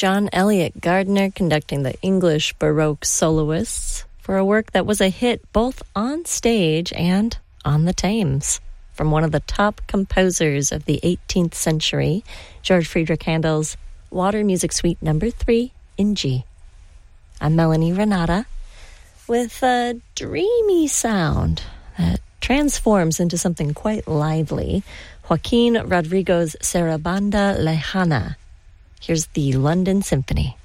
John Eliot Gardiner conducting the English Baroque soloists for a work that was a hit both on stage and on the Thames. From one of the top composers of the 18th century, George Friedrich Handel's Water Music Suite No. 3 in G. I'm Melanie Renata with a dreamy sound that transforms into something quite lively. Joaquin Rodrigo's Sarabanda Lejana. Here's the London Symphony.